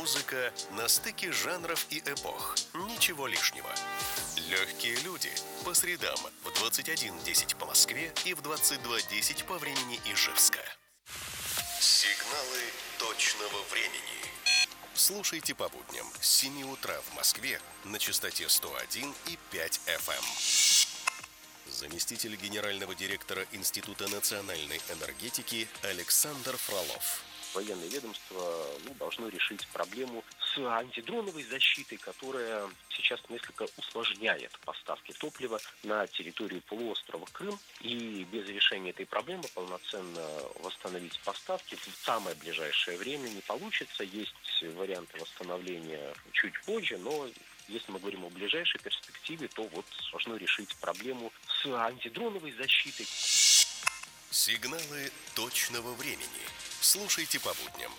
Музыка на стыке жанров и эпох. Ничего лишнего. Легкие люди. По средам в 21:10 по Москве и в 22:10 по времени Ижевска. Сигналы точного времени. Слушайте по будням с 7 утра в Москве на частоте 101,5 FM. Заместитель генерального директора Института национальной энергетики Александр Фролов. Военное ведомство должно решить проблему с антидроновой защитой, которая сейчас несколько усложняет поставки топлива на территорию полуострова Крым. И без решения этой проблемы полноценно восстановить поставки в самое ближайшее время не получится. Есть варианты восстановления чуть позже, но если мы говорим о ближайшей перспективе, то должно решить проблему с антидроновой защитой. Сигналы точного времени. Слушайте по будням.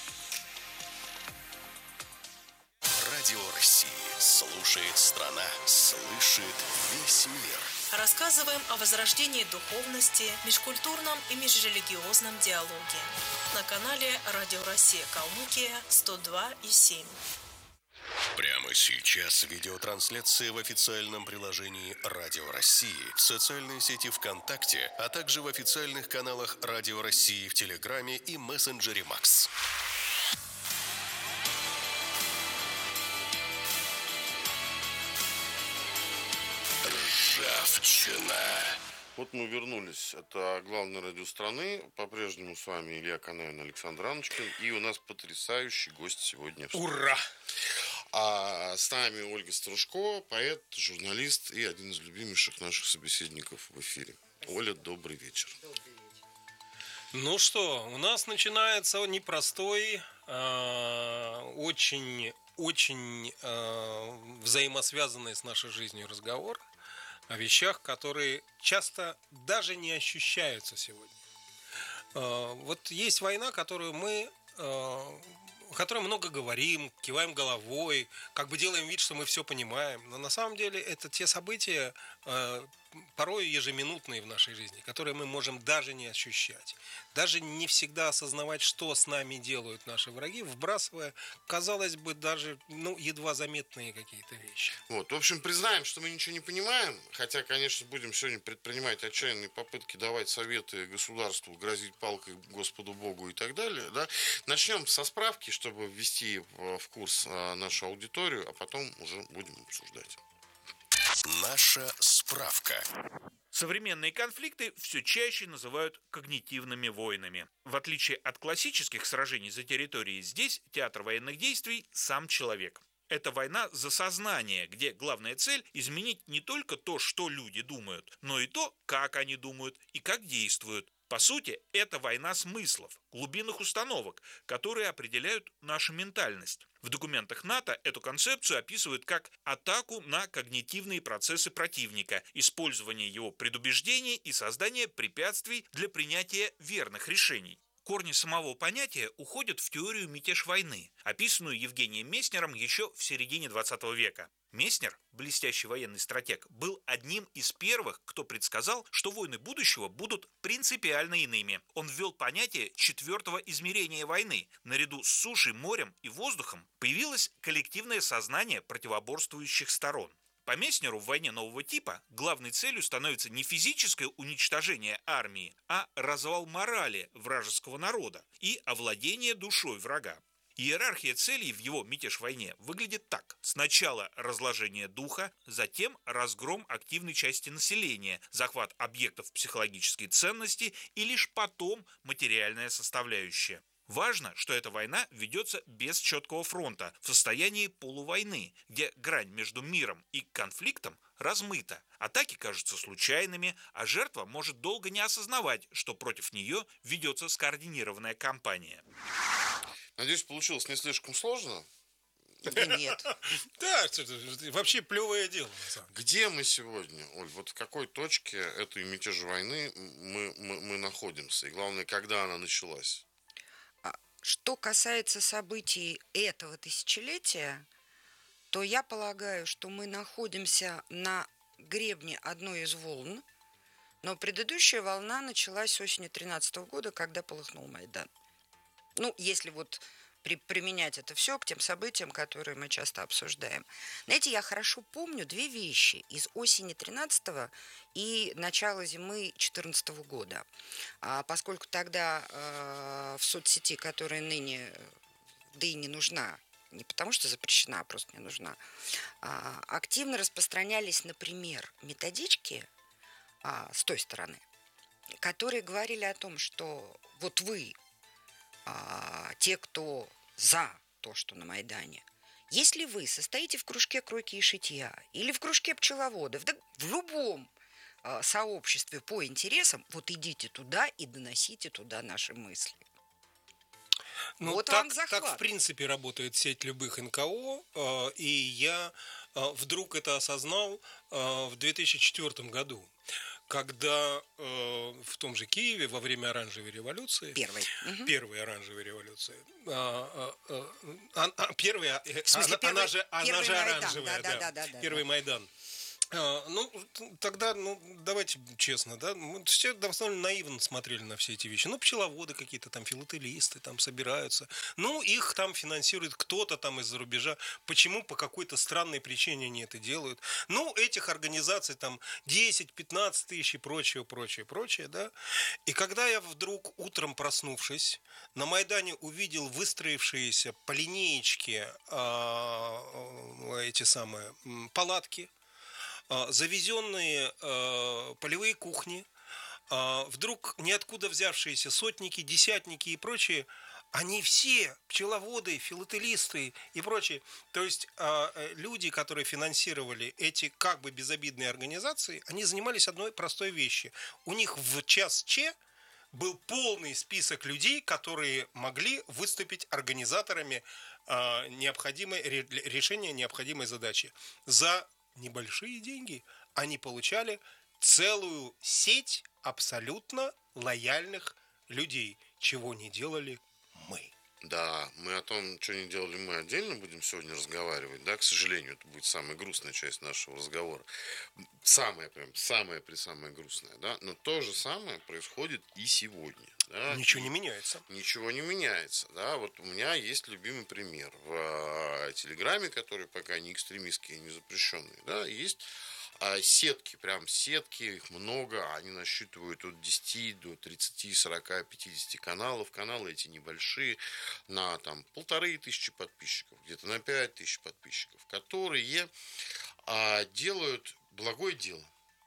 Радио России. Слушает страна. Слышит весь мир. Рассказываем о возрождении духовности, межкультурном и межрелигиозном диалоге. На канале Радио Россия Калмыкия 102,7. Прямо сейчас видеотрансляция в официальном приложении Радио России, в социальной сети ВКонтакте, а также в официальных каналах Радио России в Телеграме и мессенджере Макс. Ржавчина. Вот мы вернулись. Это главное радио страны. По-прежнему с вами Илья Канаин, Александр Аночкин. И у нас потрясающий гость сегодня. Ура! А с нами Ольга Стружко, поэт, журналист и один из любимейших наших собеседников в эфире. Оля, добрый вечер. Добрый вечер. Ну что, у нас начинается непростой, очень взаимосвязанный с нашей жизнью разговор о вещах, которые часто даже не ощущаются сегодня. Вот есть война, о которой много говорим, киваем головой, как бы делаем вид, что мы все понимаем. Но на самом деле это те события, порой ежеминутные в нашей жизни, которые мы можем даже не ощущать. Даже не всегда осознавать, что с нами делают наши враги, вбрасывая, казалось бы, даже едва заметные какие-то вещи. В общем, признаем, что мы ничего не понимаем, хотя, конечно, будем сегодня предпринимать отчаянные попытки давать советы государству, грозить палкой Господу Богу и так далее. Да? Начнем со справки, чтобы ввести в курс нашу аудиторию, а потом уже будем обсуждать. Наша справка. Современные конфликты все чаще называют когнитивными войнами. В отличие от классических сражений за территорией, здесь театр военных действий – сам человек. Это война за сознание, где главная цель – изменить не только то, что люди думают, но и то, как они думают и как действуют. По сути, это война смыслов, глубинных установок, которые определяют нашу ментальность. В документах НАТО эту концепцию описывают как атаку на когнитивные процессы противника, использование его предубеждений и создание препятствий для принятия верных решений. Корни самого понятия уходят в теорию «мятеж войны», описанную Евгением Месснером еще в середине 20 века. Месснер, блестящий военный стратег, был одним из первых, кто предсказал, что войны будущего будут принципиально иными. Он ввел понятие четвертого измерения войны. Наряду с сушей, морем и воздухом появилось коллективное сознание противоборствующих сторон. По Месснеру в войне нового типа главной целью становится не физическое уничтожение армии, а развал морали вражеского народа и овладение душой врага. Иерархия целей в его «Мятеж войне» выглядит так. Сначала разложение духа, затем разгром активной части населения, захват объектов психологической ценности и лишь потом материальная составляющая. Важно, что эта война ведется без четкого фронта, в состоянии полувойны, где грань между миром и конфликтом размыта. Атаки кажутся случайными, а жертва может долго не осознавать, что против нее ведется скоординированная кампания. Надеюсь, получилось не слишком сложно? Нет. Да, вообще плевое дело. Где мы сегодня, Оль? В какой точке этой мятежа войны мы находимся? И главное, когда она началась? Что касается событий этого тысячелетия, то я полагаю, что мы находимся на гребне одной из волн, но предыдущая волна началась осенью 2013 года, когда полыхнул Майдан. Если применять это все к тем событиям, которые мы часто обсуждаем. Знаете, я хорошо помню две вещи из осени 13 и начала зимы 14 года. Поскольку тогда в соцсети, которая ныне, да и не нужна, не потому что запрещена, а просто не нужна, активно распространялись, например, методички с той стороны, которые говорили о том, что вот вы, те, кто за то, что на Майдане, если вы состоите в кружке кройки и шитья или в кружке пчеловодов, да в любом сообществе по интересам, вот идите туда и доносите туда наши мысли. Ну, вот так, вам захват. Так, в принципе, работает сеть любых НКО, и я вдруг это осознал в 2004 году, когда в том же Киеве во время оранжевой революции, первой оранжевой революции, она же оранжевая, первый Майдан. Тогда, давайте честно, да, мы все довольно наивно смотрели на все эти вещи. Пчеловоды какие-то там, филателисты там собираются. Их там финансирует кто-то там из-за рубежа. Почему? По какой-то странной причине они это делают. Этих организаций там 10-15 тысяч и прочее, да. И когда я вдруг утром проснувшись, на Майдане увидел выстроившиеся по линеечке эти самые палатки, завезенные полевые кухни, вдруг ниоткуда взявшиеся сотники, десятники и прочие, они все пчеловоды, филателисты и прочие. То есть люди, которые финансировали эти как бы безобидные организации, они занимались одной простой вещью. У них в час Ч был полный список людей, которые могли выступить организаторами решения необходимой задачи. За небольшие деньги они получали целую сеть абсолютно лояльных людей, чего не делали мы. Да, мы о том, что не делали мы, отдельно будем сегодня разговаривать, да, к сожалению, это будет самая грустная часть нашего разговора, самая грустная, да, но то же самое происходит и сегодня. Да? Ничего не меняется. Ничего не меняется, да, вот у меня есть любимый пример в Телеграме, который пока не экстремистский и не запрещенный, да, есть сетки, прям сетки, их много, они насчитывают от 10 до 30, 40, 50 каналов. Каналы эти небольшие, на там 1500 подписчиков, где-то на 5000 подписчиков, которые делают благое дело.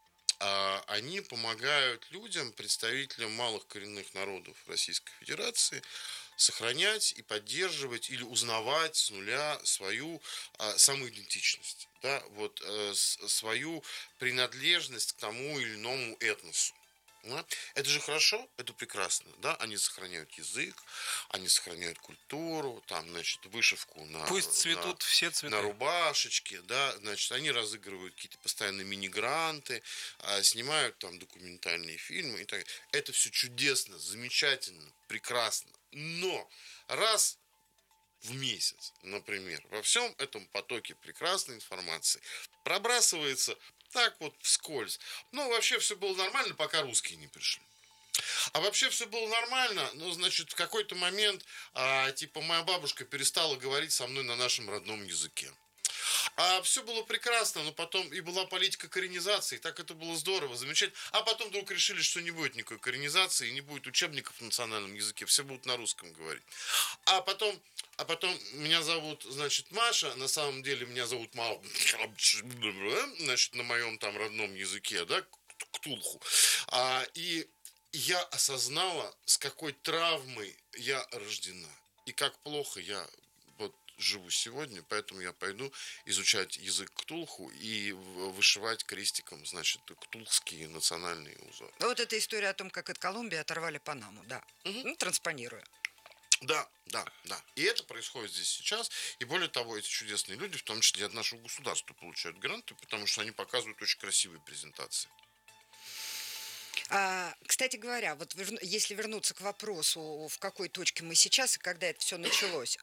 Они помогают людям, представителям малых коренных народов Российской Федерации, сохранять и поддерживать или узнавать с нуля свою самоидентичность, да, вот, свою принадлежность к тому или иному этносу. Да? Это же хорошо, это прекрасно, да, они сохраняют язык, они сохраняют культуру, там, значит, вышивку Пусть цветут все цветы. На рубашечке, да, значит, они разыгрывают какие-то постоянные мини-гранты, снимают там документальные фильмы и так далее. Это все чудесно, замечательно, прекрасно, но раз в месяц, например, во всем этом потоке прекрасной информации пробрасывается так вот вскользь. Вообще все было нормально, пока русские не пришли. А вообще все было нормально, значит, в какой-то момент, моя бабушка перестала говорить со мной на нашем родном языке. Все было прекрасно, но потом и была политика коренизации, так это было здорово, замечательно. А потом вдруг решили, что не будет никакой коренизации, не будет учебников на национальном языке, все будут на русском говорить. А потом меня зовут, значит, Маша, на самом деле меня зовут Мал, значит, на моем там родном языке, да, ктулху. И я осознала, с какой травмой я рождена, и как плохо я живу сегодня, поэтому я пойду изучать язык ктулху и вышивать крестиком, значит, ктулхские национальные узоры. Вот эта история о том, как от Колумбии оторвали Панаму, да, транспонируя. Да. И это происходит здесь сейчас. И более того, эти чудесные люди, в том числе от нашего государства, получают гранты, потому что они показывают очень красивые презентации. Кстати говоря, вот если вернуться к вопросу, в какой точке мы сейчас и когда это все началось.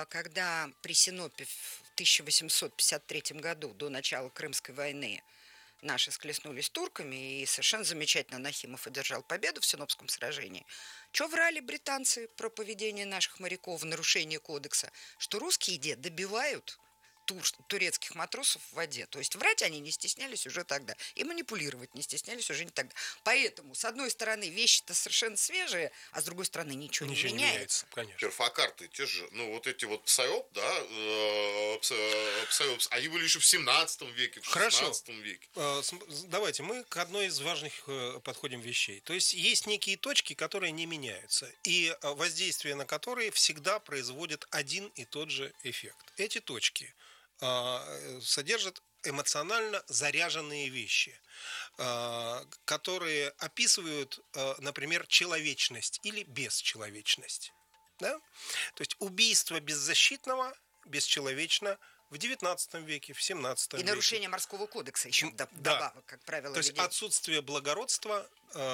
Когда при Синопе в 1853 году, до начала Крымской войны, наши схлестнулись с турками, и совершенно замечательно Нахимов одержал победу в Синопском сражении. Что врали британцы про поведение наших моряков в нарушении кодекса? Что русские добивают турецких матросов в воде. То есть врать они не стеснялись уже тогда. И манипулировать не стеснялись уже не тогда. Поэтому, с одной стороны, вещи-то совершенно свежие, а с другой стороны, ничего не меняется. Конечно. Перфокарты, те же, вот эти вот псайоп, да, псайопс, они были еще в 17 веке, в 16 веке. Давайте, мы к одной из важных подходим вещей. То есть есть некие точки, которые не меняются, и воздействие на которые всегда производит один и тот же эффект. Эти точки содержат эмоционально заряженные вещи, которые описывают, например, человечность или бесчеловечность. Да? То есть убийство беззащитного бесчеловечно в XIX веке, в XVII веке. И нарушение морского кодекса еще вдобавок, как правило. То есть отсутствие благородства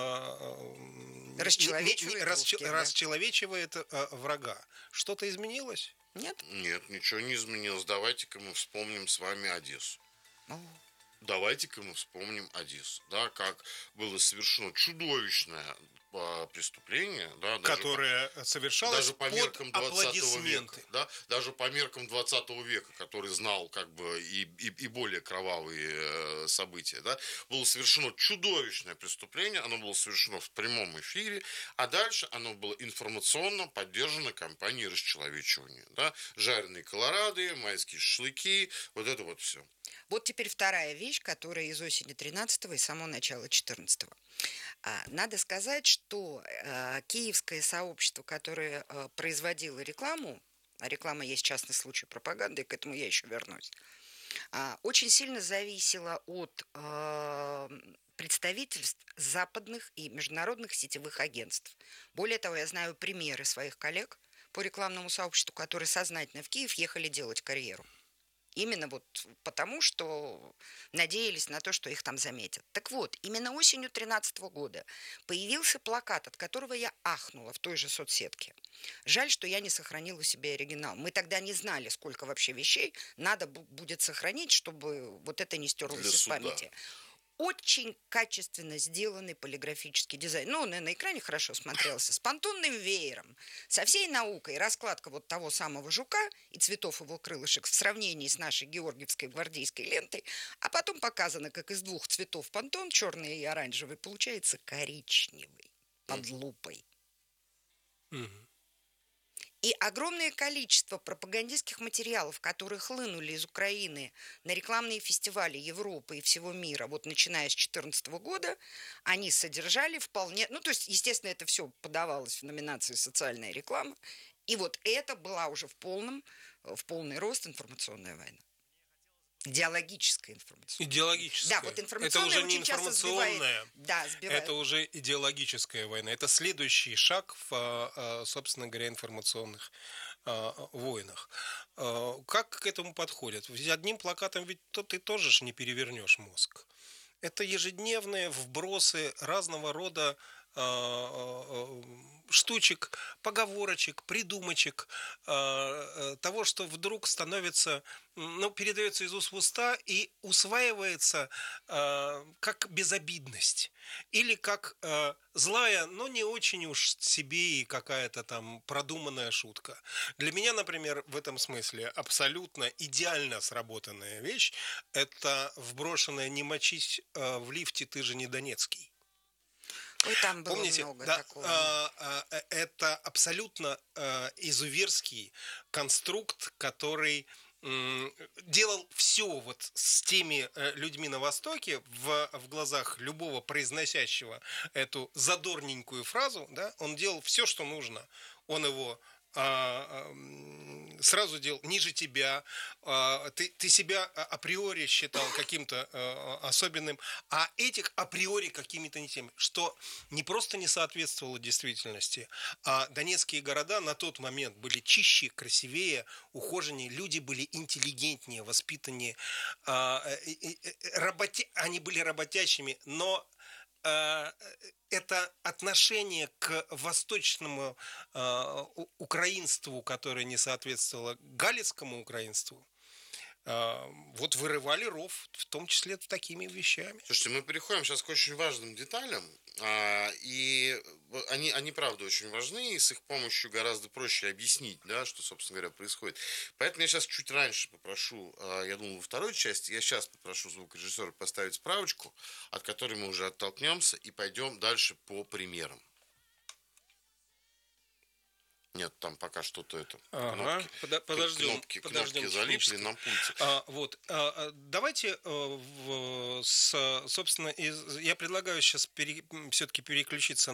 расчеловечивает врага. Что-то изменилось? Нет? Нет, ничего не изменилось. Давайте-ка мы вспомним с вами Одессу. Давайте-ка мы вспомним Одессу. Да, как было совершено чудовищное преступление, да, которое совершалось даже по меркам 20 века, да, даже по меркам 20 века, который знал как бы и более кровавые события, да, было совершено чудовищное преступление, оно было совершено в прямом эфире, а дальше оно было информационно поддержано кампанией расчеловечивания, да, жареные колорады, майские шашлыки, вот это вот все. Вот теперь вторая вещь, которая из осени 13-го и самого начала 14-го. Надо сказать, что киевское сообщество, которое производило рекламу, а реклама есть частный случай пропаганды, и к этому я еще вернусь, очень сильно зависело от представительств западных и международных сетевых агентств. Более того, я знаю примеры своих коллег по рекламному сообществу, которые сознательно в Киев ехали делать карьеру. Именно вот потому, что надеялись на то, что их там заметят. Так вот, именно осенью 2013 года появился плакат, от которого я ахнула в той же соцсетке. Жаль, что я не сохранила себе оригинал. Мы тогда не знали, сколько вообще вещей надо будет сохранить, чтобы вот это не стерлось из памяти. Очень качественно сделанный полиграфический дизайн. Ну, он на экране хорошо смотрелся. С понтонным веером, со всей наукой. Раскладка вот того самого жука и цветов его крылышек в сравнении с нашей георгиевской гвардейской лентой. А потом показано, как из двух цветов понтон, черный и оранжевый, получается коричневый под лупой. И огромное количество пропагандистских материалов, которые хлынули из Украины на рекламные фестивали Европы и всего мира, вот начиная с 2014 года, они содержали вполне... Ну, то есть, естественно, это все подавалось в номинации «Социальная реклама». И вот это была уже в полный рост информационная война. Идеологическая информационная. Идеологическая. Да, вот информационная это уже не очень часто информационная. сбивает. Это уже идеологическая война. Это следующий шаг в, собственно говоря, информационных войнах. Как к этому подходят? Одним плакатом ведь ты тоже ж не перевернешь мозг. Это ежедневные вбросы разного рода штучек, поговорочек, придумочек, того, что вдруг становится, передается из уст в уста и усваивается как безобидность. Или как злая, но не очень уж себе и какая-то там продуманная шутка. Для меня, например, в этом смысле абсолютно идеально сработанная вещь – это вброшенная «не мочись в лифте, ты же не Донецкий». Ой, там было много такого. Это абсолютно изуверский конструкт, который делал все вот с теми людьми на Востоке в глазах любого произносящего эту задорненькую фразу, да, он делал все, что нужно. Он его сразу делал ниже тебя, ты себя априори считал каким-то особенным, а этих априори какими-то не теми, что не просто не соответствовало действительности, а донецкие города на тот момент были чище, красивее, ухоженнее, люди были интеллигентнее, воспитаннее, они были работящими, но это отношение к восточному украинству, которое не соответствовало галицкому украинству, вот вырывали ров, в том числе такими вещами. Слушайте, мы переходим сейчас к очень важным деталям, и они правда очень важны, и с их помощью гораздо проще объяснить, да, что, собственно говоря, происходит. Поэтому я сейчас чуть раньше попрошу, я думал, во второй части, я сейчас попрошу звукорежиссера поставить справочку, от которой мы уже оттолкнемся и пойдем дальше по примерам. Нет, там пока что-то это. Ага, подождем. Кнопки залипли на пульте. Давайте, собственно, я предлагаю сейчас все-таки переключиться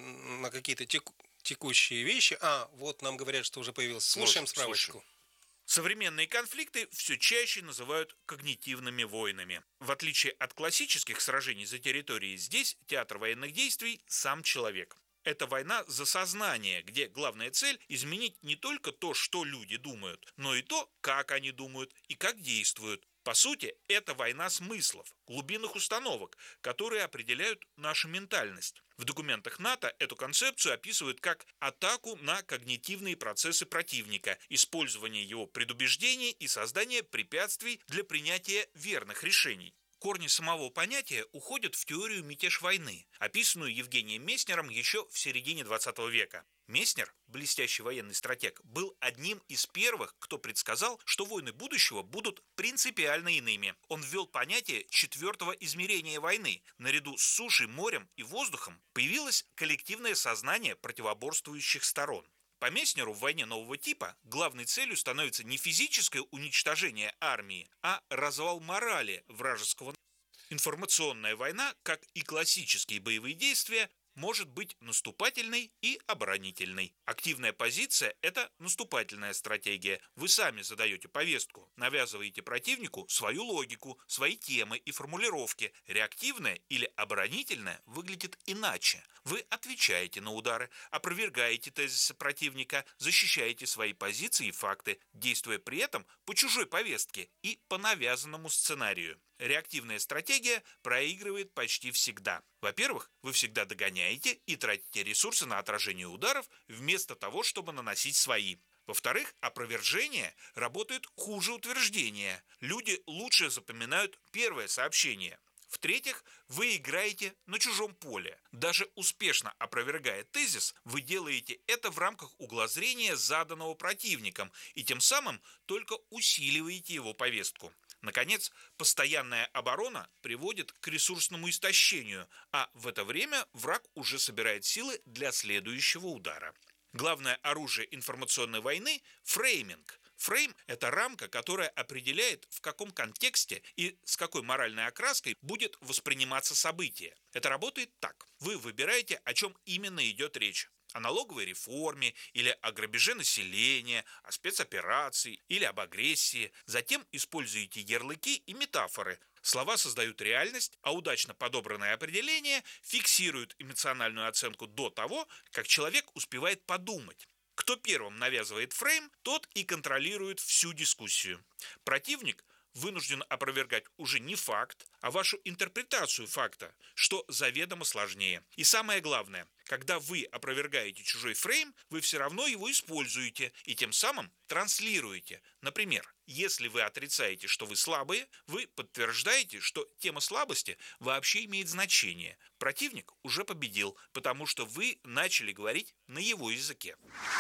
на какие-то текущие вещи. Вот нам говорят, что уже появилось. Слушаем справочку. Современные конфликты все чаще называют когнитивными войнами. В отличие от классических сражений за территорией, здесь театр военных действий – сам человек. Это война за сознание, где главная цель – изменить не только то, что люди думают, но и то, как они думают и как действуют. По сути, это война смыслов, глубинных установок, которые определяют нашу ментальность. В документах НАТО эту концепцию описывают как атаку на когнитивные процессы противника, использование его предубеждений и создание препятствий для принятия верных решений. Корни самого понятия уходят в теорию мятеж войны, описанную Евгением Месснером еще в середине 20 века. Месснер, блестящий военный стратег, был одним из первых, кто предсказал, что войны будущего будут принципиально иными. Он ввел понятие четвертого измерения войны. Наряду с сушей, морем и воздухом появилось коллективное сознание противоборствующих сторон. По Месснеру в войне нового типа главной целью становится не физическое уничтожение армии, а развал морали вражеского. Информационная война, как и классические боевые действия, может быть наступательной и оборонительной. Активная позиция – это наступательная стратегия. Вы сами задаете повестку, навязываете противнику свою логику, свои темы и формулировки. Реактивная или оборонительная выглядит иначе. Вы отвечаете на удары, опровергаете тезисы противника, защищаете свои позиции и факты, действуя при этом по чужой повестке и по навязанному сценарию. Реактивная стратегия проигрывает почти всегда. Во-первых, вы всегда догоняете и тратите ресурсы на отражение ударов вместо того, чтобы наносить свои. Во-вторых, опровержение работает хуже утверждения. Люди лучше запоминают первое сообщение. В-третьих, вы играете на чужом поле. Даже успешно опровергая тезис, вы делаете это в рамках угла зрения, заданного противником, и тем самым только усиливаете его повестку. Наконец, постоянная оборона приводит к ресурсному истощению, а в это время враг уже собирает силы для следующего удара. Главное оружие информационной войны – фрейминг. Фрейм – это рамка, которая определяет, в каком контексте и с какой моральной окраской будет восприниматься событие. Это работает так. Вы выбираете, о чем именно идет речь. О налоговой реформе, или о грабеже населения, о спецоперации, или об агрессии. Затем используете ярлыки и метафоры. Слова создают реальность, а удачно подобранное определение фиксирует эмоциональную оценку до того, как человек успевает подумать. Кто первым навязывает фрейм, тот и контролирует всю дискуссию. Противник вынужден опровергать уже не факт, а вашу интерпретацию факта, что заведомо сложнее. И самое главное, когда вы опровергаете чужой фрейм, вы все равно его используете и тем самым транслируете. Например, если вы отрицаете, что вы слабые, вы подтверждаете, что тема слабости вообще имеет значение. Противник уже победил, потому что вы начали говорить на его языке.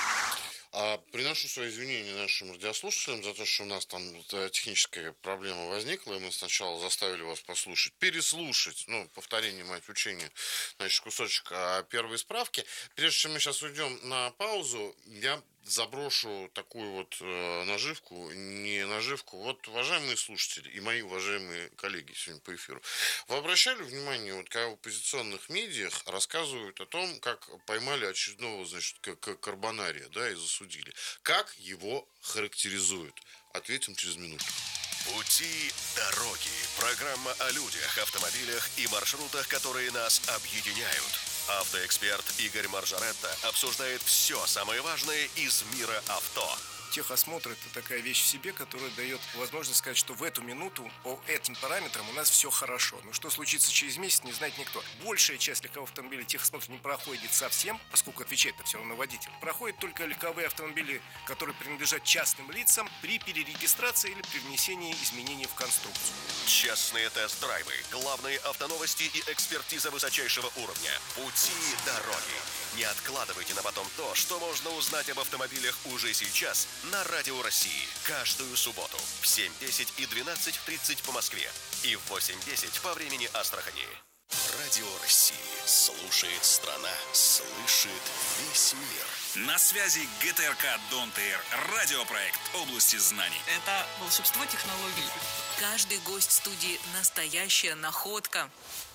Приношу свои извинения нашим радиослушателям за то, что у нас там техническая проблема возникла, и мы сначала заставили вас переслушать, повторение мать учения, значит, кусочек первой справки. Прежде чем мы сейчас уйдем на паузу, я заброшу такую вот наживку, не наживку. Вот, уважаемые слушатели и мои уважаемые коллеги сегодня по эфиру, вы обращали внимание, вот когда в оппозиционных медиах рассказывают о том, как поймали очередного, значит, карбонария, да, и засудили. Как его характеризуют? Ответим через минуту. Пути дороги. Программа о людях, автомобилях и маршрутах, которые нас объединяют. Автоэксперт Игорь Маржаретта обсуждает все самое важное из мира авто. техосмотр – это такая вещь в себе, которая дает возможность сказать, что в эту минуту по этим параметрам у нас все хорошо. Но что случится через месяц, не знает никто. Большая часть легковых автомобилей техосмотр не проходит совсем, поскольку отвечает-то все равно водитель. Проходят только легковые автомобили, которые принадлежат частным лицам при перерегистрации или при внесении изменений в конструкцию. Частные тест-драйвы, главные автоновости и экспертиза высочайшего уровня. Пути дороги. Не откладывайте на потом то, что можно узнать об автомобилях уже сейчас на Радио России. Каждую субботу в 7:10 и 12:30 по Москве и в 8:10 по времени Астрахани. Радио России. Слушает страна. Слышит весь мир. На связи ГТРК Дон-ТР. Радиопроект области знаний. Это волшебство технологий. Каждый гость студии – настоящая находка.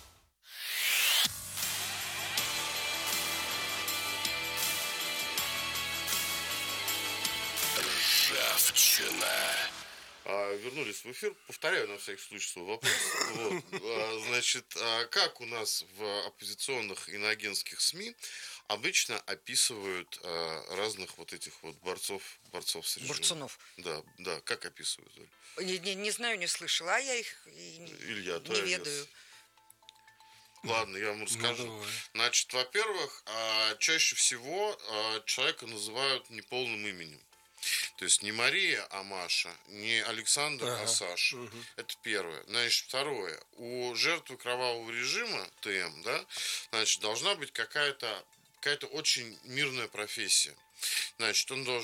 Ржавчина. Вернулись в эфир. Повторяю на всякий случай свой вопрос. Значит, как у нас в оппозиционных иноагентских СМИ обычно описывают разных вот этих вот борцов с режимом? Борцунов. Да, как описывают? Не знаю, не слышала, а я их Илья, не ведаю. Ладно, я вам расскажу. Значит, во-первых, чаще всего человека называют неполным именем. То есть не Мария, а Маша, не Александр, а Саша. Это первое. Значит, второе. У жертвы кровавого режима, ТМ, да, значит, должна быть какая-то очень мирная профессия. Значит, он должен